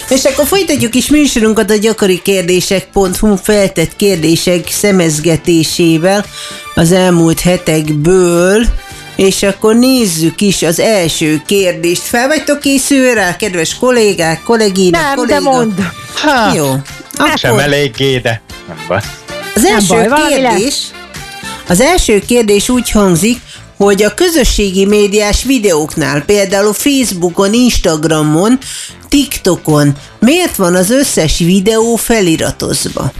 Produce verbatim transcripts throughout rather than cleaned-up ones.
És akkor folytatjuk is műsorunkat a gyakorikérdések pont hu feltett kérdések szemezgetésével az elmúlt hetekből, és akkor nézzük is az első kérdést. Fel vagytok készülve rá, kedves kollégák, kollégínak, Nem, kolléga? de mondd. Ha, Jó. Akkor... Sem eléggé, de nem baj. Az első baj, valami kérdés, az első kérdés úgy hangzik, hogy a közösségi médiás videóknál, például Facebookon, Instagramon, TikTokon miért van az összes videó feliratozva?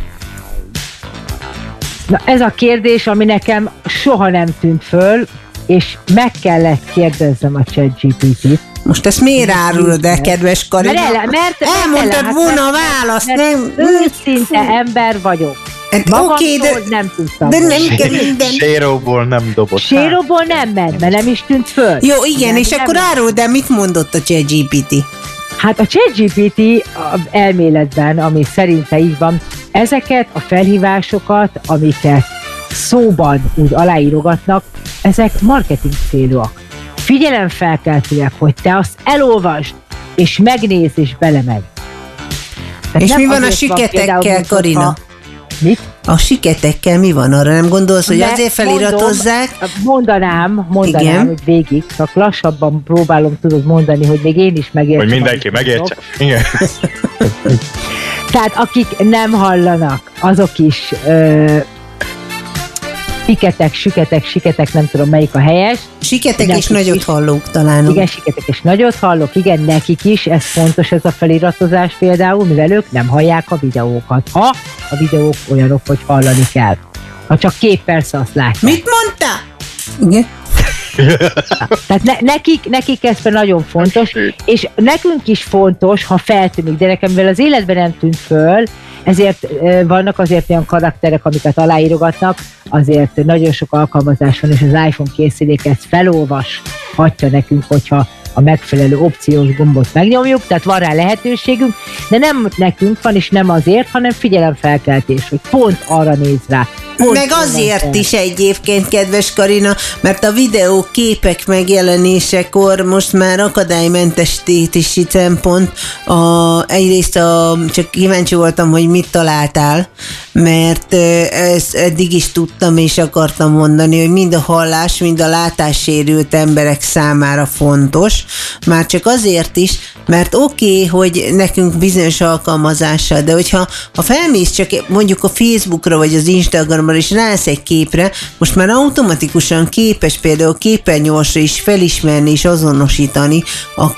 Na ez a kérdés, ami nekem soha nem tűnt föl, és meg kellett kérdezzem a ChatGPT-t. Most ezt miért árulod el, kedves Karina? Mert, ele, mert elmondtad ele, volna a mert, választ, mert nem? Őszinte ember vagyok. Hát Magamtól oké, de, nem tudtam. de nem kell minden. Séróból nem dobott. Séróból nem ment, mert nem is tűnt föl. Jó, igen, Nem, és nem akkor ment. áruld el, mit mondott a ChatGPT? Hát a ChatGPT a elméletben, ami szerinte így van, ezeket a felhívásokat, amiket szóban úgy aláírogatnak, ezek marketing célúak. Figyelemfelkeltőek, hogy te azt elolvasd, és megnézd, és belemegy. És mi van a siketekkel, Karina? Mit? A siketekkel mi van? Arra nem gondolsz, hogy De azért feliratozzák? Mondom, mondanám, mondanám, Igen. hogy végig, csak lassabban próbálom tudod mondani, hogy még én is megértsem. Hogy mindenki megértse. Igen. Tehát akik nem hallanak, azok is ö, piketek, süketek, siketek, nem tudom melyik a helyes. Siketek Nekik és nagyot is. hallók talán. Igen, siketek és nagyot hallok, igen, nekik is, ez fontos ez a feliratozás például, mivel ők nem hallják a videókat. Ha a videók olyanok, hogy hallani kell. Ha csak kép, persze azt látják. Mit mondta? Igen. Tehát ne, nekik, nekik ez nagyon fontos, és nekünk is fontos, ha feltűnik, de nekem mivel az életben nem tűnt föl, ezért e, vannak azért olyan karakterek, amiket aláírogatnak, azért nagyon sok alkalmazás van, és az iPhone készülék ezt felolvashatja nekünk, hogyha a megfelelő opciós gombot megnyomjuk, tehát van rá lehetőségünk, de nem nekünk van, és nem azért, hanem figyelemfelkeltés, hogy pont arra néz rá. Pont Meg azért is egyébként, kedves Karina, mert a videó képek megjelenésekor most már akadálymentesítési szempont. A, egyrészt a, csak kíváncsi voltam, hogy mit találtál, mert ezt eddig is tudtam és akartam mondani, hogy mind a hallás, mind a látássérült emberek számára fontos. Már csak azért is, mert oké, okay, hogy nekünk bizonyos alkalmazással, de hogyha ha felmész csak mondjuk a Facebookra vagy az Instagramra és rász egy képre, most már automatikusan képes például képernyősre is felismerni és azonosítani a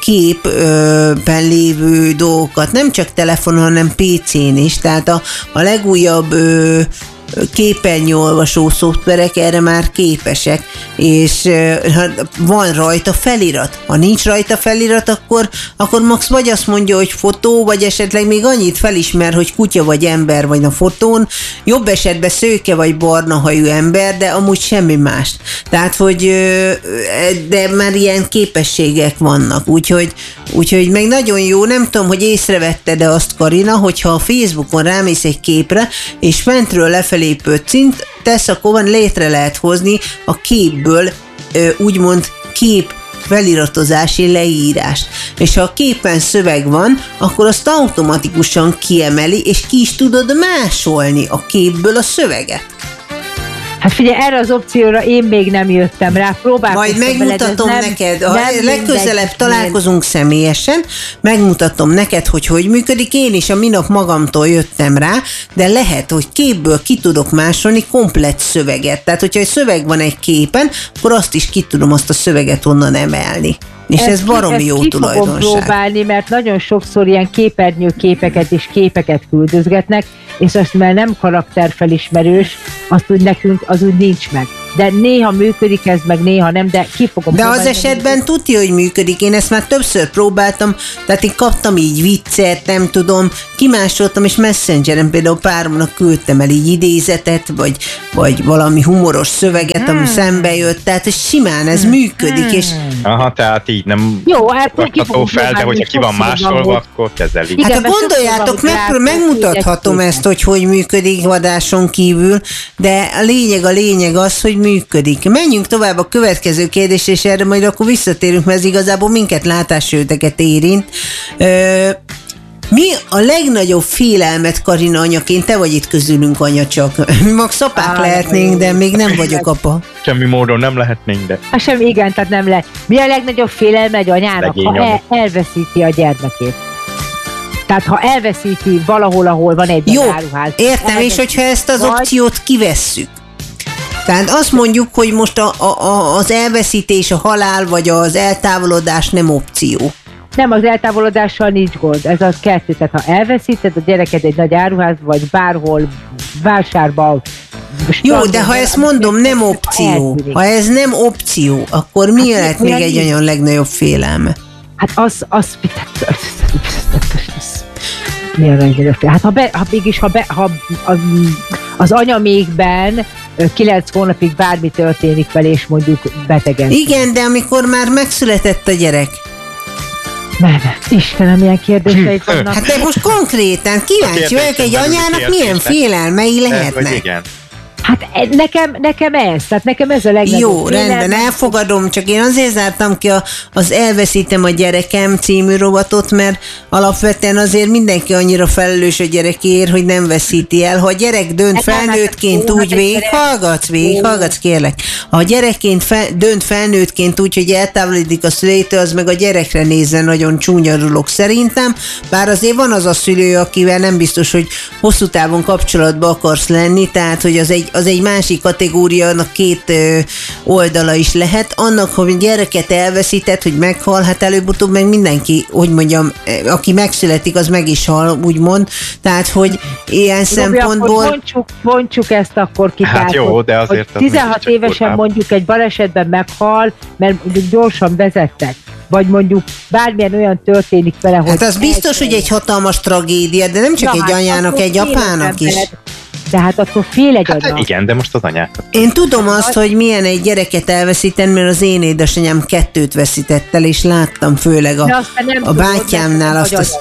képben lévő dolgokat, nem csak telefonon, hanem pé cén is, tehát a, a legújabb ö, képernyőolvasó szoftverek erre már képesek, és ha van rajta felirat. Ha nincs rajta felirat, akkor, akkor max vagy azt mondja, hogy fotó, vagy esetleg még annyit felismer, hogy kutya vagy ember vagy a fotón, jobb esetben szőke vagy barna hajú ember, de amúgy semmi más. Tehát, hogy de már ilyen képességek vannak, úgyhogy, úgyhogy meg nagyon jó, nem tudom, hogy észrevette-e azt, Karina, hogyha a Facebookon rámész egy képre, és fentről lefelé pöccint, tesz, akkor van, létre lehet hozni a képből ö, úgymond kép feliratozási leírást. És ha a képen szöveg van, akkor azt automatikusan kiemeli, és ki is tudod másolni a képből a szöveget. Hát figyelj, erre az opcióra én még nem jöttem rá, próbálkoztam. Majd megmutatom veled, nem, neked, ha nem legközelebb találkozunk személyesen, megmutatom neked, hogy hogy működik. Én is a minap magamtól jöttem rá, de lehet, hogy képből ki tudok másolni komplett szöveget. Tehát, hogyha egy szöveg van egy képen, akkor azt is ki tudom azt a szöveget onnan emelni. És ez, ez baromi jó tulajdonság. Ezt ki fogom próbálni, mert nagyon sokszor ilyen képernyőképeket és képeket küldözgetnek, és azt, mert nem karakterfelismerős, azt úgy nekünk az úgy nincs meg. De néha működik ez, meg néha nem, de ki fogom De próbálni. az esetben tudja, hogy működik. Én ezt már többször próbáltam, tehát én kaptam így viccet, nem tudom, kimásoltam, és Messengeren például páromnak küldtem el így idézetet, vagy, vagy valami humoros szöveget, ami hmm. szembe jött, tehát ez simán ez hmm. működik, és... Aha, tehát így nem jó, akkor ki fogom fel, de hogyha ki van másolva, akkor kezeli. Hát ha gondoljátok, meg, megmutathatom ezt, hogy hogy működik adáson kívül, de a lényeg, a lényeg az, hogy működik. Menjünk tovább a következő kérdés, és erre majd akkor visszatérünk, mert ez igazából minket látássérülteket érint. Ö, Mi a legnagyobb félelmet, Karina anyaként? Te vagy itt közülünk, anya, csak. Mi mag szapák Á, lehetnénk, de még nem vagyok apa. Semmi módon nem lehetnénk, de... Hát sem, igen, tehát nem lehet. Mi a legnagyobb félelme egy anyának, Legény ha el, elveszíti a gyermekét? Tehát ha elveszíti valahol, ahol van egy Jó, áruház. értem, és hogyha ezt az vagy... opciót kivesszük. Tehát azt mondjuk, hogy most a, a, a, az elveszítés, a halál vagy az eltávolodás nem opció. Nem, az eltávolodással nincs gond, ez az kettő. Tehát ha elveszíted a gyereket egy nagy áruház, vagy bárhol, vásárban. Jó, de ha ezt mondom, nem opció. Ha ez nem opció, akkor mi hát, lehet még egy olyan legnagyobb félelme? Hát az, az, mi a legnagyobb félelme? Hát ha, be, ha mégis, ha, be, ha az, az anyamékben kilenc hónapig bármi történik vele, és mondjuk betegen. Igen, de amikor már megszületett a gyerek. Nem, Istenem, milyen kérdéseik vannak. Hát de most konkrétan kíváncsi vagyok, egy anyának milyen félelmei lehetnek. Hát nekem, nekem ez, tehát nekem ez a legnagyobb. Jó, rendben, elfogadom, csak én azért zártam ki a, az Elveszítem a gyerekem című rovatot, mert alapvetően azért mindenki annyira felelős a gyerekért, hogy nem veszíti el. Ha a gyerek dönt felnőttként úgy végig, hallgatsz végig, hallgatsz kérlek. Ha a gyerekként fel, dönt felnőttként úgy, hogy eltávolodik a szülőtől, az meg a gyerekre nézzen nagyon csúnya dolog szerintem, bár azért van az a szülő, akivel nem biztos, hogy hosszú távon kapcsolatban akarsz lenni, tehát hogy az egy az egy másik kategória, annak két ö, oldala is lehet. Annak, hogy gyereket elveszített, hogy meghal, hát előbb-utóbb meg mindenki, hogy mondjam, aki megszületik, az meg is hal, úgymond. Tehát, hogy ilyen Robi, szempontból... Bontsuk, bontsuk ezt akkor ki. Hát jó, de azért... tizenhat évesen kurvább. Mondjuk egy balesetben meghal, mert gyorsan vezettek. Vagy mondjuk bármilyen olyan történik vele, hogy... Hát az biztos, hogy egy hatalmas tragédia, de nem csak ja, egy hát anyának, egy apának is. Tehát attól fél egy hát anya. Igen, de most az anyákat. Én tudom azt, hogy milyen egy gyereket elveszíteni, mert az én édesanyám kettőt veszített el, és láttam főleg a, a bátyámnál azt. Az...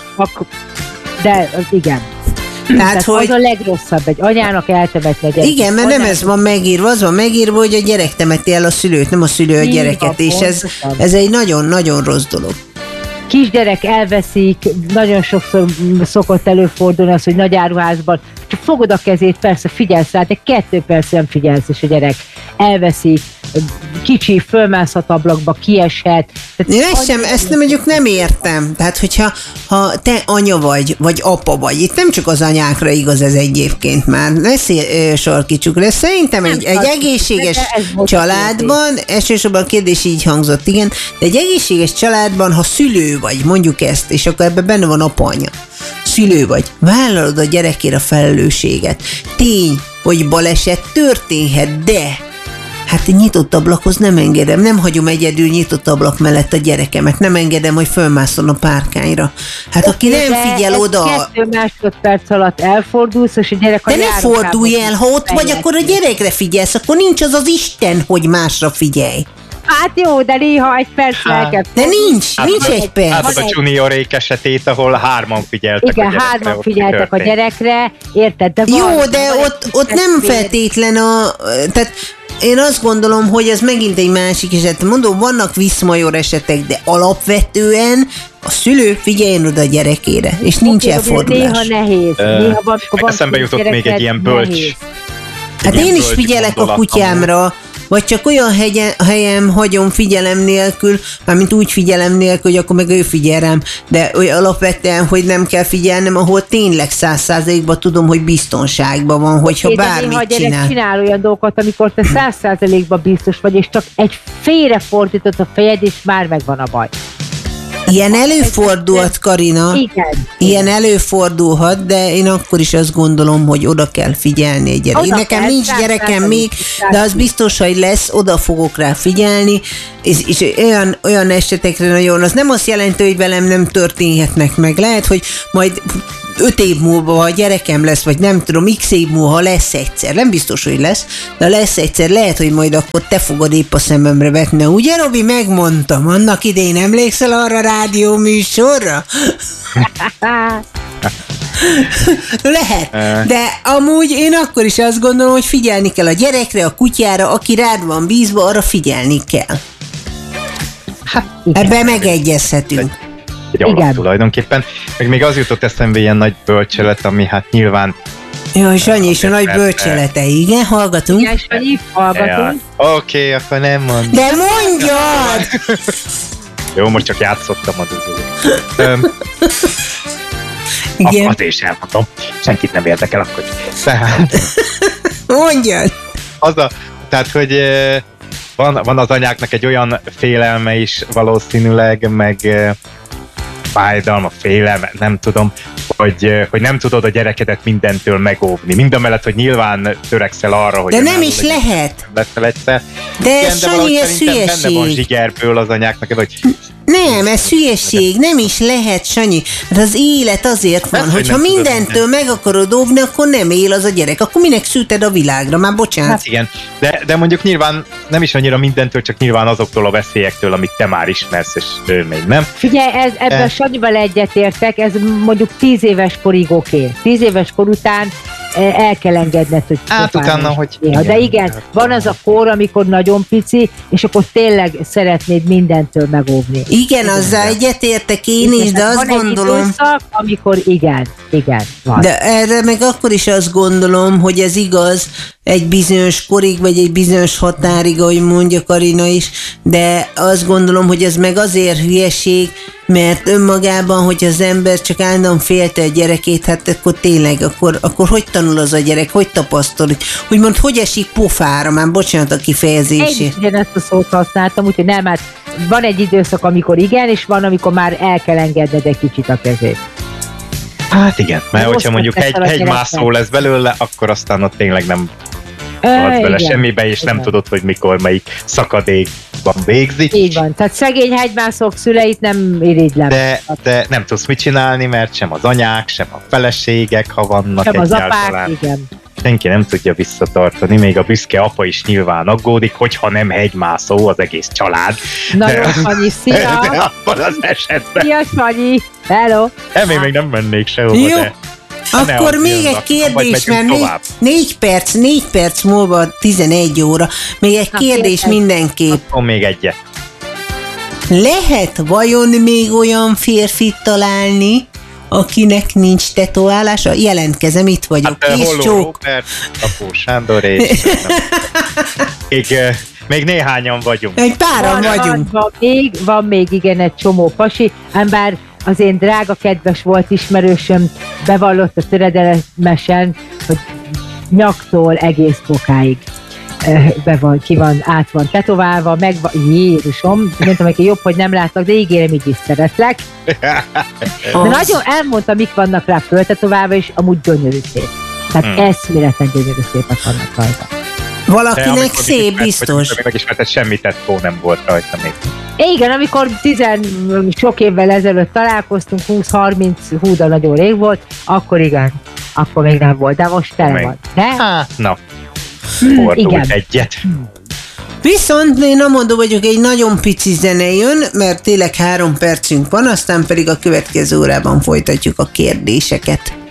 De az igen. Tehát, Tehát hogy... az a legrosszabb, egy anyának eltemetni a gyereket. Igen, mert nem ez van megírva, az van megírva, hogy a gyerek temeti el a szülőt, nem a szülő a gyereket, és ez, ez egy nagyon-nagyon rossz dolog. Kisgyerek elveszik, nagyon sokszor szokott előfordulni az, hogy nagy áruházban csak fogod a kezét, persze figyelsz rá, de kettő perc nem figyelsz, és a gyerek elveszik, kicsi, fölmászhat ablakba, kieshet. Én ezt sem, ezt nem, mondjuk nem értem. Tehát, hogyha ha te anya vagy, vagy apa vagy, itt nem csak az anyákra igaz ez egyébként már, ne sarkítsuk le. Szerintem egy, egy egészséges családban, elsősorban a kérdés így hangzott, igen, de egy egészséges családban, ha szülő vagy, mondjuk ezt, és akkor ebben benne van apa-anya, szülő vagy, vállalod a gyerekért a felelősséget. Tény, hogy baleset történhet, de hát nyitott ablakhoz nem engedem, nem hagyom egyedül nyitott ablak mellett a gyerekemet, nem engedem, hogy fölmászol a párkányra. Hát aki nem figyel oda... kettő másodperc alatt elfordulsz, és a gyerek a De ne fordulj el, ha ott vagy, akkor a gyerekre figyelsz, akkor nincs az az Isten, hogy másra figyelj. Hát jó, de néha egy perc el kell. De nincs, hát, nincs egy perc. Hát a juniorék esetét, ahol hárman figyeltek igen, a gyerekre. Igen, hárman figyeltek a gyerekre, érted? De jó, van, de van, ott, ott nem feltétlen a... Tehát én azt gondolom, hogy ez megint egy másik eset. Mondom, vannak viszmajor esetek, de alapvetően a szülő figyeljen oda a gyerekére, és nincs okay, elfordulás. Néha nehéz. Uh, néha van, van eszembe jutott még egy ilyen bölcs. Nehéz. Hát én is figyelek a kutyámra, vagy csak olyan hegye, helyem hagyom figyelem nélkül, mármint úgy figyelem nélkül, hogy akkor meg ő figyel rám, de olyan alapvetően, hogy nem kell figyelnem, ahol tényleg száz százalékban tudom, hogy biztonságban van, hogyha bármit néha csinál. Gyerek csinál olyan dolgokat, amikor te száz százalékban biztos vagy, és csak egy félrefordított a fejed, és már megvan a baj. Ilyen előfordulhat, Karina. Igen. Ilyen előfordulhat, de én akkor is azt gondolom, hogy oda kell figyelni egy gyerek. Nekem nincs gyerekem még, de az biztos, hogy lesz, oda fogok rá figyelni, és, és olyan, olyan esetekre nagyon, az nem azt jelenti, hogy velem nem történhetnek meg. Lehet, hogy majd öt év múlva, ha a gyerekem lesz, vagy nem tudom, x év múlva lesz egyszer. Nem biztos, hogy lesz, de lesz egyszer, lehet, hogy majd akkor te fogod épp a szememre vetni. Ugye, Robi, megmondtam, annak idején emlékszel arra a rádió műsorra? Lehet, de amúgy én akkor is azt gondolom, hogy figyelni kell a gyerekre, a kutyára, aki rád van bízva, arra figyelni kell. Hát, ebben megegyezhetünk. egy alap tulajdonképpen. Meg még az jutott eszembe ilyen nagy bölcselet, ami hát nyilván Jó, Sanyi, és a nagy bölcselete, igen, hallgatunk. Igen, Sanyi, hallgatunk. Ja. Oké, okay, akkor nem mondom. De mondjad! Jó, most csak játszottam a duzót. Igen. Azért is elmondom. Senkit nem érdekel akkor. Tehát... Mondjad! Az a, tehát, hogy van, van az anyáknak egy olyan félelme is valószínűleg, meg fájdalma, félelme, nem tudom, hogy, hogy nem tudod a gyerekedet mindentől megóvni. Mindamellett, hogy nyilván törekszel arra, hogy... De nem is lehet. Leszel egyszer. De igen, Sanyi, ez hülyeség. Benne van zsigerből az anyáknak, vagy... Nem, ez hülyeség, nem is lehet, Sanyi. Hát az élet azért van, nem, hogyha hogy mindentől meg akarod óvni, akkor nem él az a gyerek. Akkor minek szülted a világra? Már bocsánat. Hát igen, de, de mondjuk nyilván nem is annyira mindentől, csak nyilván azoktól a veszélyektől, amit te már ismersz, és ő még nem. Figyelj, ez, ebben a Sanyival egyetértek, ez mondjuk tíz éves korig oké. Okay. Tíz éves kor után el kell engedned, hogy... Hát utána, hogy... Igen, de igen, van az a kor, amikor nagyon pici, és akkor tényleg szeretnéd mindentől megóvni. Igen, azzal egyetértek én is, de azt van gondolom... Egy időszak, amikor igen, igen, van. De erre meg akkor is azt gondolom, hogy ez igaz egy bizonyos korig, vagy egy bizonyos határig, ahogy mondja Karina is, de azt gondolom, hogy ez meg azért hülyeség, mert önmagában, hogy az ember csak állandóan félte a gyerekét, hát akkor tényleg, akkor, akkor hogy tanul az a gyerek, hogy tapasztolik, úgymond, hogy esik pofára, már bocsánat a kifejezését. Én is ugyanezt a szót használtam, úgyhogy nem, hát van egy időszak, amikor igen, és van, amikor már el kell engedned egy kicsit a kezét. Hát igen, mert de hogyha mondjuk egy, egy mászó lesz belőle, akkor aztán ott tényleg nem adsz bele semmibe, és igen. Nem tudod, hogy mikor melyik szakadékban végzik. Így van, tehát szegény hegymászók szüleit nem irigylem. De, de nem tudsz mit csinálni, mert sem az anyák, sem a feleségek, ha vannak sem egyáltalán. Az apák, igen. Senki nem tudja visszatartani, még a büszke apa is nyilván aggódik, hogyha nem hegymászó az egész család. Na jó, Sanyi, szia! De abban az esetben. Szia, Sanyi! Hello! Én még nem mennék sehova, jó. de... Akkor még egy kérdés, mert négy, négy perc, négy perc múlva tizenegy óra. Még egy Na, kérdés kérdez. mindenképp. Akkor még egyet. Lehet vajon még olyan férfit találni, akinek nincs tetoválása? Jelentkezem, itt vagyok. Hát Kész Holló csók. Róbert, Apó Sándor és... még, még néhányan vagyunk. Egy páran van, vagyunk. Van, van, még, van még igen egy csomó pasi, ám bár az én drága, kedves volt ismerősöm bevallott a töredelemesen, hogy nyaktól egész bokáig be van, ki van, át van tetoválva, meg van, Jézusom, mondtam neki, jobb, hogy nem látlak, de ígérem, így is szeretlek. De nagyon elmondta, mik vannak rá föltetoválva, és amúgy gyönyörű szép. Tehát hmm. eszméletlen gyönyörű szépek vannak rajta. Valakinek szép, biztos. Amikor megismerted, semmi tettó nem volt rajta még. Igen, amikor tizen sok évvel ezelőtt találkoztunk, húsz-harminc, hú, de nagyon rég volt, akkor igen, akkor még nem volt, de most tele van. De? Hát, na, hmm, igen. Egyet. Viszont én amondó vagyok, egy nagyon pici zene jön, mert tényleg három percünk van, aztán pedig a következő órában folytatjuk a kérdéseket.